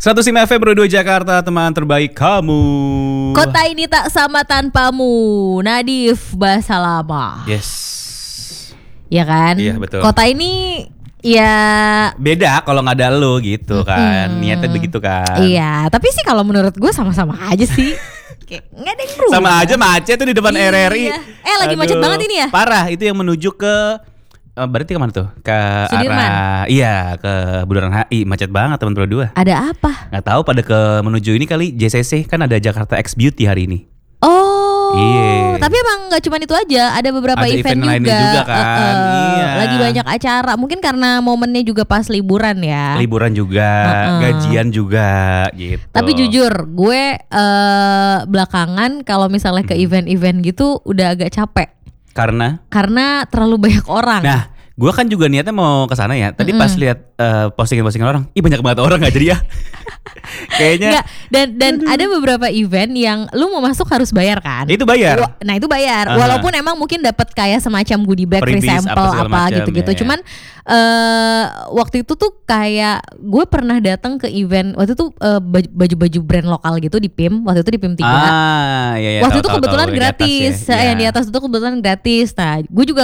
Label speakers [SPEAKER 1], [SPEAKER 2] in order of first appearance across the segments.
[SPEAKER 1] 105 FM Pro 2 Jakarta, teman terbaik kamu.
[SPEAKER 2] Kota ini tak sama tanpamu. Nadif bahasa lama.
[SPEAKER 1] Yes.
[SPEAKER 2] Ya kan?
[SPEAKER 1] Iya, betul.
[SPEAKER 2] Kota ini ya
[SPEAKER 1] beda kalau nggak ada lo gitu kan. Niatnya begitu kan.
[SPEAKER 2] Iya, tapi sih kalau menurut gue sama-sama aja sih. Kayak nggak ada yang berubah.
[SPEAKER 1] Sama aja macet tuh di depan
[SPEAKER 2] Iya.
[SPEAKER 1] RRI.
[SPEAKER 2] Lagi macet banget ini ya.
[SPEAKER 1] Parah, itu yang menuju ke berarti kemana tuh? Ke
[SPEAKER 2] Sudirman.
[SPEAKER 1] arah ke Bundaran HI, macet banget teman Pro 2.
[SPEAKER 2] Ada apa?
[SPEAKER 1] Nggak tahu pada ke menuju ini kali JCC, kan ada Jakarta X Beauty hari ini.
[SPEAKER 2] Oh,
[SPEAKER 1] Iya.
[SPEAKER 2] tapi emang nggak cuma itu aja, ada beberapa
[SPEAKER 1] Ada
[SPEAKER 2] event
[SPEAKER 1] lainnya juga kan. Iya.
[SPEAKER 2] Lagi banyak acara, mungkin karena momennya juga pas liburan ya.
[SPEAKER 1] Liburan juga, gajian juga gitu.
[SPEAKER 2] Tapi jujur, gue belakangan kalau misalnya ke event-event gitu udah agak capek karena terlalu banyak orang.
[SPEAKER 1] Nah, gue kan juga niatnya mau ke sana ya. Tadi pas lihat postingan-postingan orang, ih banyak banget orang nggak jadi ya. Kayaknya.
[SPEAKER 2] Nggak, dan ada beberapa event yang lu mau masuk harus bayar kan?
[SPEAKER 1] Itu bayar.
[SPEAKER 2] Nah itu bayar. Walaupun emang mungkin dapat kayak semacam goodie bag, free
[SPEAKER 1] Freebies,
[SPEAKER 2] sample
[SPEAKER 1] segala
[SPEAKER 2] apa
[SPEAKER 1] macam,
[SPEAKER 2] gitu-gitu.
[SPEAKER 1] ya.
[SPEAKER 2] Cuman waktu itu tuh kayak gue pernah datang ke event waktu itu baju-baju brand lokal gitu di PIM. Waktu itu di PIM 3.
[SPEAKER 1] Iya,
[SPEAKER 2] Waktu itu
[SPEAKER 1] tahu,
[SPEAKER 2] kebetulan
[SPEAKER 1] tahu,
[SPEAKER 2] gratis.
[SPEAKER 1] di atas ya.
[SPEAKER 2] Yang di atas itu kebetulan gratis. Nah, gue juga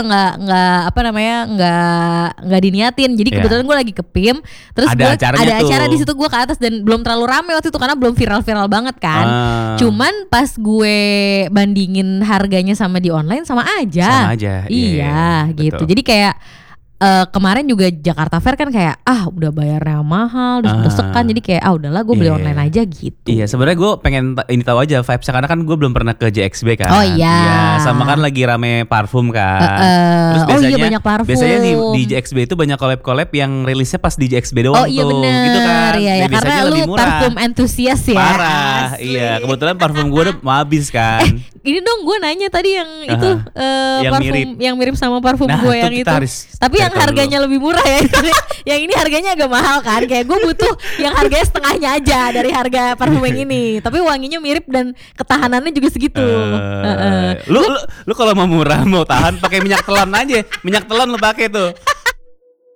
[SPEAKER 2] nggak diniatin. Jadi
[SPEAKER 1] Iya.
[SPEAKER 2] kebetulan gue lagi ke PIM. Terus
[SPEAKER 1] Ada
[SPEAKER 2] gue
[SPEAKER 1] acaranya
[SPEAKER 2] ada
[SPEAKER 1] tuh.
[SPEAKER 2] acara di situ, gue ke atas dan belum terlalu rame waktu itu karena belum viral-viral banget kan. Cuman pas gue bandingin harganya sama di online sama aja.
[SPEAKER 1] Sama aja.
[SPEAKER 2] Iya, gitu.
[SPEAKER 1] betul.
[SPEAKER 2] Jadi kayak kemarin juga Jakarta Fair kan kayak udah bayarnya mahal, desekan, jadi kayak udahlah gue beli
[SPEAKER 1] Iya.
[SPEAKER 2] online aja gitu.
[SPEAKER 1] Iya, sebenarnya gue pengen ini tahu aja vibes karena kan gue belum pernah ke JXB kan.
[SPEAKER 2] Oh iya.
[SPEAKER 1] Iya, sama kan lagi rame parfum kan. Terus
[SPEAKER 2] Oh
[SPEAKER 1] biasanya,
[SPEAKER 2] iya, banyak parfum.
[SPEAKER 1] Biasanya di JXB itu banyak collab-collab yang rilisnya pas di JXB doang
[SPEAKER 2] Oh iya
[SPEAKER 1] tuh.
[SPEAKER 2] bener.
[SPEAKER 1] Gitu kan.
[SPEAKER 2] Iya,
[SPEAKER 1] Jadi
[SPEAKER 2] karena
[SPEAKER 1] biasanya
[SPEAKER 2] lu
[SPEAKER 1] lebih murah.
[SPEAKER 2] parfum entusias ya.
[SPEAKER 1] Parah.
[SPEAKER 2] Asli.
[SPEAKER 1] Iya, kebetulan parfum gue udah mau habis kan.
[SPEAKER 2] Ini dong gue nanya tadi yang itu
[SPEAKER 1] Yang
[SPEAKER 2] parfum
[SPEAKER 1] mirip.
[SPEAKER 2] yang mirip sama parfum
[SPEAKER 1] Nah,
[SPEAKER 2] gue
[SPEAKER 1] itu
[SPEAKER 2] yang
[SPEAKER 1] kita
[SPEAKER 2] itu.
[SPEAKER 1] harus
[SPEAKER 2] Tapi yang
[SPEAKER 1] cari tahu
[SPEAKER 2] harganya lebih murah ya. Yang ini harganya agak mahal kan. Kayak gue butuh yang harganya setengahnya aja dari harga parfum yang ini. Tapi wanginya mirip dan ketahanannya juga segitu.
[SPEAKER 1] Lu kalau mau murah mau tahan pakai minyak telan aja. Minyak telan lu pakai tuh.